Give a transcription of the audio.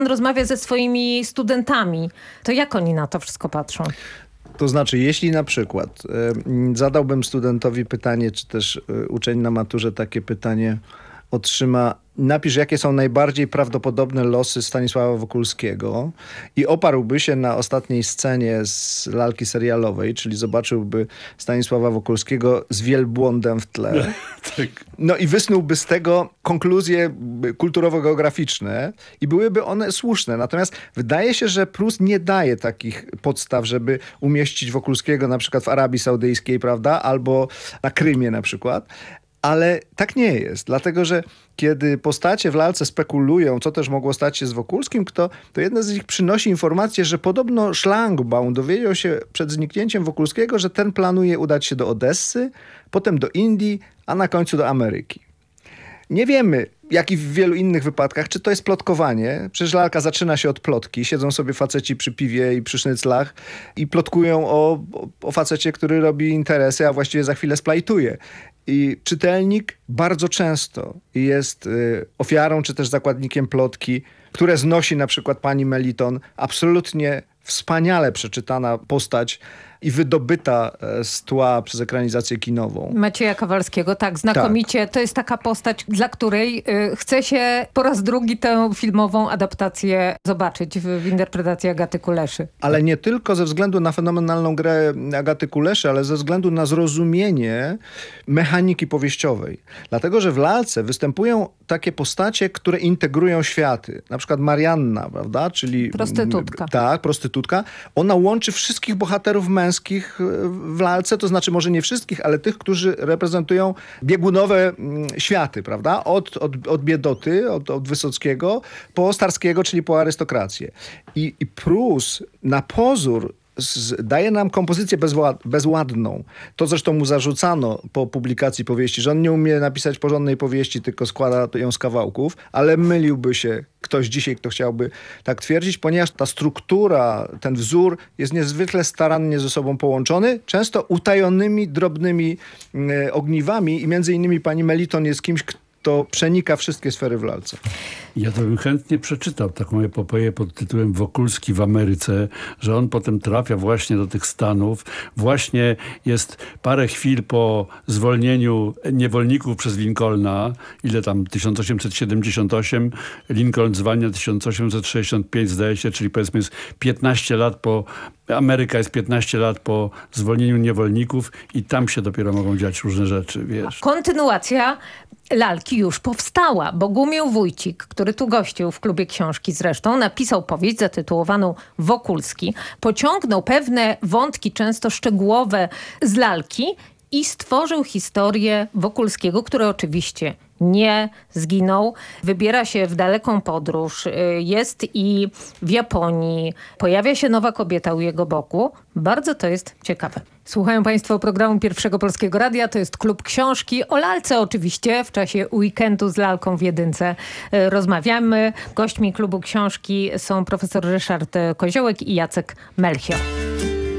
rozmawia ze swoimi studentami. To jak oni na to wszystko patrzą? To znaczy, jeśli na przykład zadałbym studentowi pytanie, czy też uczeń na maturze takie pytanie otrzyma, napisz, jakie są najbardziej prawdopodobne losy Stanisława Wokulskiego i oparłby się na ostatniej scenie z lalki serialowej, czyli zobaczyłby Stanisława Wokulskiego z wielbłądem w tle. Tak. No i wysnułby z tego konkluzje kulturowo-geograficzne i byłyby one słuszne. Natomiast wydaje się, że Prus nie daje takich podstaw, żeby umieścić Wokulskiego na przykład w Arabii Saudyjskiej, prawda? Albo na Krymie na przykład. Ale tak nie jest, dlatego że kiedy postacie w lalce spekulują, co też mogło stać się z Wokulskim, to jedna z nich przynosi informację, że podobno Szlangbaum dowiedział się przed zniknięciem Wokulskiego, że ten planuje udać się do Odessy, potem do Indii, a na końcu do Ameryki. Nie wiemy, jak i w wielu innych wypadkach, czy to jest plotkowanie. Przecież lalka zaczyna się od plotki. Siedzą sobie faceci przy piwie i przy sznyclach i plotkują o facecie, który robi interesy, a właściwie za chwilę splajtuje. I czytelnik bardzo często jest ofiarą, czy też zakładnikiem plotki, które znosi na przykład pani Meliton, absolutnie wspaniale przeczytana postać i wydobyta z tła przez ekranizację kinową. Macieja Kowalskiego, tak, znakomicie. Tak. To jest taka postać, dla której chce się po raz drugi tę filmową adaptację zobaczyć w interpretacji Agaty Kuleszy. Ale nie tylko ze względu na fenomenalną grę Agaty Kuleszy, ale ze względu na zrozumienie mechaniki powieściowej. Dlatego, że w lalce występują takie postacie, które integrują światy. Na przykład Marianna, prawda? Czyli prostytutka. Tak, prostytutka. Ona łączy wszystkich bohaterów męskich w lalce, to znaczy może nie wszystkich, ale tych, którzy reprezentują biegunowe światy, prawda? Od Biedoty, od Wysockiego, po Starskiego, czyli po arystokrację. I Prus na pozór daje nam kompozycję bezładną. To zresztą mu zarzucano po publikacji powieści, że on nie umie napisać porządnej powieści, tylko składa ją z kawałków, ale myliłby się ktoś dzisiaj, kto chciałby tak twierdzić, ponieważ ta struktura, ten wzór jest niezwykle starannie ze sobą połączony, często utajonymi, drobnymi ogniwami i między innymi pani Meliton jest kimś, kto przenika wszystkie sfery w lalce. Ja to bym chętnie przeczytał taką epopeję pod tytułem Wokulski w Ameryce, że on potem trafia właśnie do tych Stanów. Właśnie jest parę chwil po zwolnieniu niewolników przez Lincolna, ile tam, 1878, Lincoln zwalnia 1865, zdaje się, czyli powiedzmy jest 15 lat po, Ameryka jest 15 lat po zwolnieniu niewolników i tam się dopiero mogą dziać różne rzeczy, wiesz. Kontynuacja lalki już powstała. Bogumił Wójcik, który tu gościł w Klubie Książki zresztą, napisał powieść zatytułowaną Wokulski. Pociągnął pewne wątki, często szczegółowe z lalki i stworzył historię Wokulskiego, który oczywiście nie zginął. Wybiera się w daleką podróż. Jest i w Japonii. Pojawia się nowa kobieta u jego boku. Bardzo to jest ciekawe. Słuchają Państwo programu Pierwszego Polskiego Radia. To jest Klub Książki. O lalce oczywiście w czasie weekendu z lalką w Jedynce rozmawiamy. Gośćmi Klubu Książki są profesor Ryszard Koziołek i Jacek Melchior.